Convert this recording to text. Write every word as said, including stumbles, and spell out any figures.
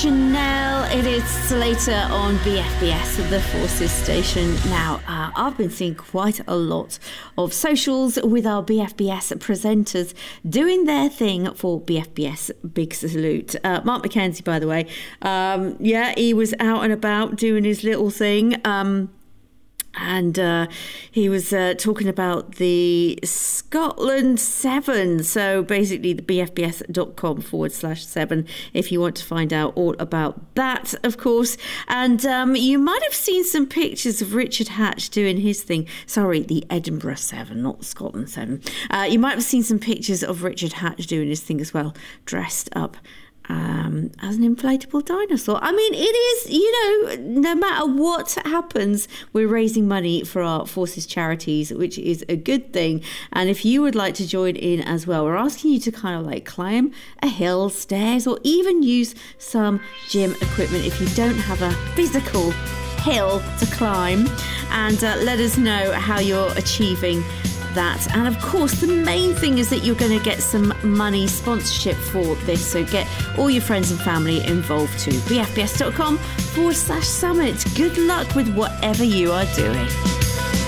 Chanel. It is Slater on B F B S, the Forces station. Now, uh, I've been seeing quite a lot of socials with our B F B S presenters doing their thing for B F B S Big Salute. Uh, Mark McKenzie, by the way, um, yeah, he was out and about doing his little thing. Um, And uh, he was uh, talking about the Scotland seven. So basically the bfbs.com forward slash seven if you want to find out all about that, of course. And um, you might have seen some pictures of Richard Hatch doing his thing. Sorry, the Edinburgh seven, not the Scotland seven. Uh, you might have seen some pictures of Richard Hatch doing his thing as well, dressed up Um, as an inflatable dinosaur. I mean, it is, you know, no matter what happens, we're raising money for our Forces charities, which is a good thing. And if you would like to join in as well, we're asking you to kind of like climb a hill, stairs, or even use some gym equipment if you don't have a physical hill to climb. And uh, let us know how you're achieving that. And of course, the main thing is that you're going to get some money sponsorship for this, so get all your friends and family involved too. bfbs.com forward slash summit. Good luck with whatever you are doing.